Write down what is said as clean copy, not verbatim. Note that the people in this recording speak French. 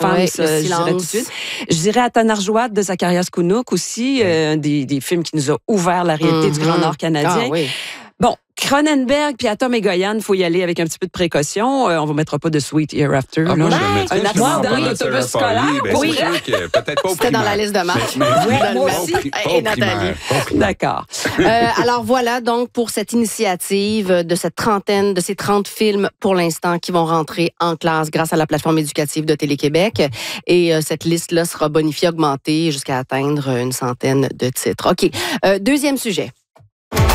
femme, Ouais, ça, le je dirais tout de silence. suite. Je dirais Atanar-Jouad de Zacharias Kunuk aussi, des films qui nous ont ouvert la réalité du Grand Nord canadien. Ah oui. Bon, Cronenberg puis Atom et Goyan, il faut y aller avec un petit peu de précaution. On ne mettra pas de Sweet Hereafter. Ah, moi, là. je le mettrais Un justement accident pas dans d'autobus Sarah scolaire. Farley. Ben, Oui. c'est sûr que peut-être pas au C'était dans la primaire. liste de Marc. Ouais, moi Finalement. aussi. Et Nathalie. D'accord. Alors voilà donc pour cette initiative de cette trentaine, de ces 30 films pour l'instant qui vont rentrer en classe grâce à la plateforme éducative de Télé-Québec. Et cette liste-là sera bonifiée, augmentée jusqu'à atteindre une centaine de titres. OK. Deuxième sujet.